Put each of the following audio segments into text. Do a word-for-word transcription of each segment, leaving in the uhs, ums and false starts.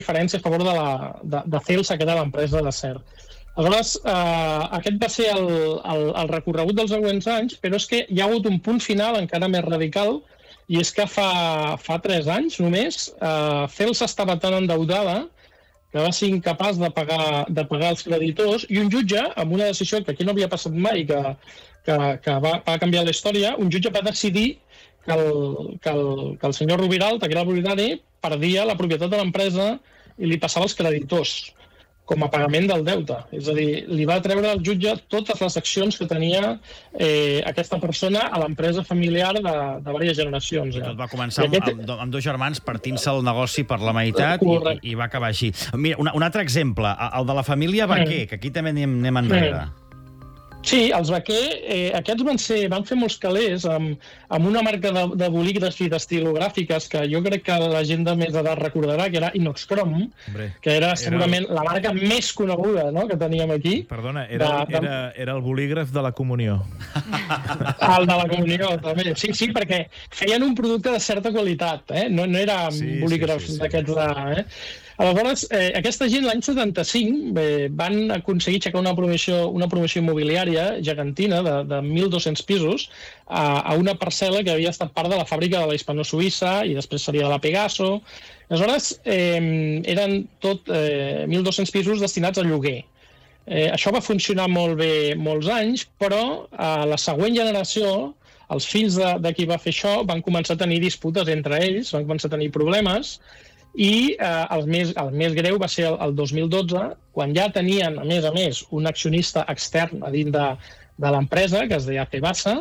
diferència a favor de, la, de, de Celsa, que era l'empresa d'acer. Aleshores, eh, aquest va ser el, el, el recorregut dels següents anys, però és que hi ha hagut un punt final encara més radical, i és que fa, fa tres anys només, eh, Celsa estava tan endeudada que va ser incapaç de pagar, de pagar els creditors, i un jutge, amb una decisió que aquí no havia passat mai, que, que, que va, va canviar la història, un jutge va decidir que el, que el, que el senyor Rubiralt, que era el propietari, perdia la propietat de l'empresa i li passava els creditors com a pagament del deute. És a dir, li va treure al jutge totes les accions que tenia eh, aquesta persona a l'empresa familiar de, de diverses generacions. I tot va començar aquest... amb, amb dos germans partint-se el negoci per la meitat i, i va acabar així. Mira, una, un altre exemple, el de la família Baquer, que aquí també anem, anem enrere. Sí, els Baquer, eh, aquests van, ser, van fer molts calés amb, amb una marca de, de bolígrafs i d'estilogràfiques que jo crec que la gent de més edat recordarà, que era Inoxcrom, Hombre, que era segurament era... la marca més coneguda, no?, que teníem aquí. Perdona, era, de, de... Era, era el bolígraf de la comunió. El de la comunió, també. Sí, sí, perquè feien un producte de certa qualitat, eh? No, no eren sí, bolígrafs sí, sí, sí. d'aquests de... Eh? Aleshores, eh, aquesta gent l'any setanta-cinc eh, van aconseguir aixecar una promoció, una promoció immobiliària gegantina de, de mil dos-cents pisos a, a una parcel·la que havia estat part de la fàbrica de la Hispano-Suïssa i després seria de la Pegaso. Aleshores, eh, eren tot eh, mil dos-cents pisos destinats a lloguer. Eh, això va funcionar molt bé molts anys, però a la següent generació, els fills de, de qui va fer això van començar a tenir disputes entre ells, van començar a tenir problemes, i eh, el, més, el més greu va ser el, el dos mil dotze, quan ja tenien, a més a més, un accionista extern a dins de, de l'empresa, que es deia Cebasa,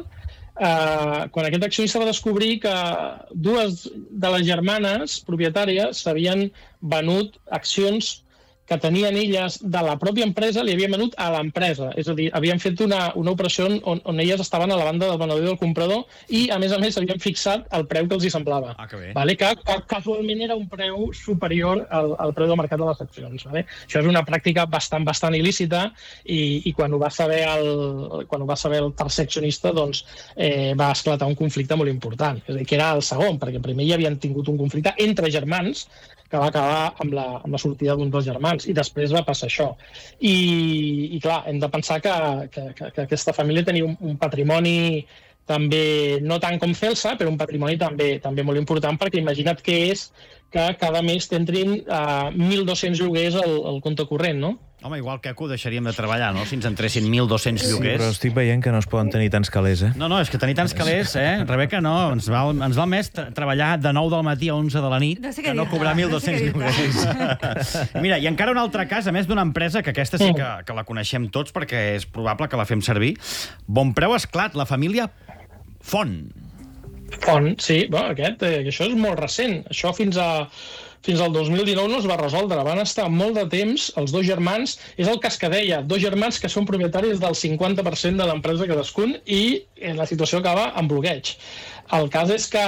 eh, quan aquest accionista va descobrir que dues de les germanes propietàries s'havien venut accions que tenien elles de la pròpia empresa, li havien venut a l'empresa. És a dir, havien fet una, una operació on, on elles estaven a la banda del venedor i del comprador i, a més a més, havien fixat el preu que els hi semblava. Ah, que bé. Vale? Que, que casualment era un preu superior al, al preu del mercat de les accions. Vale? Això és una pràctica bastant, bastant il·lícita i, i quan ho va saber el, quan ho va saber el tercer accionista, doncs, eh, va esclatar un conflicte molt important. És a dir, que era el segon, perquè primer hi havien tingut un conflicte entre germans que va acabar amb la, amb la sortida d'un dels germans, i després va passar això. I, i clar, hem de pensar que, que, que, que aquesta família tenia un, un patrimoni també, no tant com Celsa, però un patrimoni també, també molt important, perquè imagina't què és que cada mes t'entrin uh, mil dos-cents lloguers al, al compte corrent, no? Home, igual que ho deixaríem de treballar, no?, si ens entressin mil dos-cents lloguers. Sí, però estic veient que no es poden tenir tants calés, eh? No, no, és que tenir tants calés, eh, Rebeca, no. Ens val, ens val més treballar de nou del matí a onze de la nit no sé que no cobrar mil dos-cents no sé lloguers. Mira, i encara un altre cas, a més d'una empresa, que aquesta sí que, que la coneixem tots perquè és probable que la fem servir. Bonpreu Esclat, la família Font. Font, sí, bueno, aquest, eh, això és molt recent. Això fins a... Fins al dos mil dinou no es va resoldre. Van estar molt de temps, els dos germans, és el cas que deia, dos germans que són propietaris del cinquanta per cent de l'empresa cadascun i la situació acaba amb bloqueig. El cas és que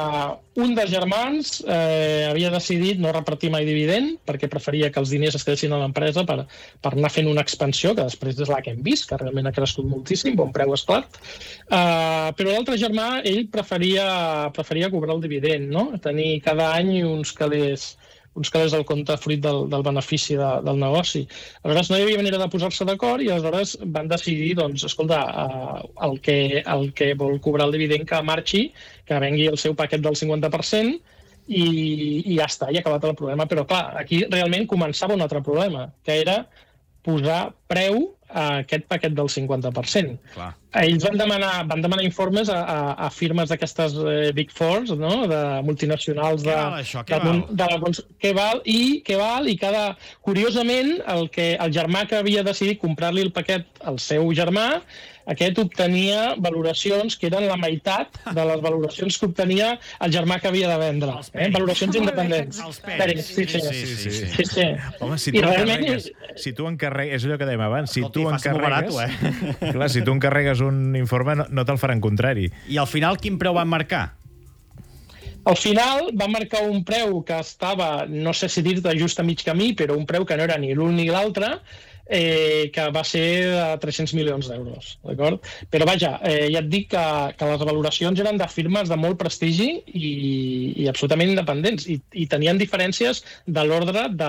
un dels germans eh, havia decidit no repartir mai dividend perquè preferia que els diners es quedessin a l'empresa per, per anar fent una expansió, que després és la que hem vist, que realment ha crescut moltíssim, Bonpreu Esclat. Uh, però l'altre germà, ell preferia, preferia cobrar el dividend, no? Tenir cada any uns calés uns calés al compte fruit del, del benefici de, del negoci. Aleshores, no hi havia manera de posar-se d'acord i aleshores van decidir, doncs, escolta, uh, el, que, el que vol cobrar el dividend que marxi, que vengui el seu paquet del cinquanta per cent i, i ja està, i ha acabat el problema. Però, clar, aquí realment començava un altre problema, que era posar preu a aquest paquet del cinquanta per cent. Clar. Ells van demanar, van demanar informes a, a, a firmes d'aquestes eh, Big Fours, no? De multinacionals de... Què val això? Què de, val? De la, què val? I què val? I cada... Curiosament, el, que, el germà que havia decidit comprar-li el paquet al seu germà, aquest obtenia valoracions que eren la meitat de les valoracions que obtenia el germà que havia de vendre. Eh? Valoracions independents. Els Pèrix. Sí, sí. Sí, sí, sí. sí, sí. Home, si tu encarregues... Si tu encarregues... És allò que dèiem abans. Si tu encarregues... eh? Clar, si tu encarregues un informe, no, no te'l faran contrari. I al final, quin preu van marcar? Al final va marcar un preu que estava, no sé si dir-te just a mig camí, però un preu que no era ni l'un ni l'altre, eh, que va ser de tres-cents milions d'euros, d'acord? Però vaja, eh, ja et dic que, que les valoracions eren de firmes de molt prestigi i, i absolutament independents, i, i tenien diferències de l'ordre de